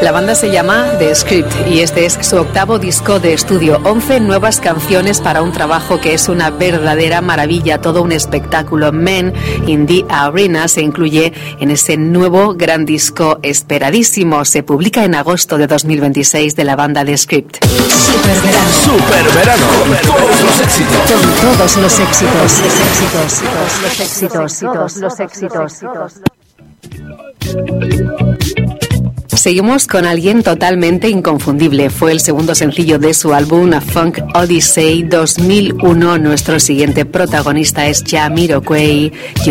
La banda se llama The Script y este es su octavo disco de estudio. 11 nuevas canciones para un trabajo que es una verdadera maravilla, todo un espectáculo. Men in the Arena se incluye en ese nuevo gran disco esperadísimo. Se publica en agosto de 2026 de la banda The Script. Superverano. Todos los éxitos. Todos los éxitos. Seguimos con alguien totalmente inconfundible. Fue el segundo sencillo de su álbum A Funk Odyssey 2001. Nuestro siguiente protagonista es Jamiroquai.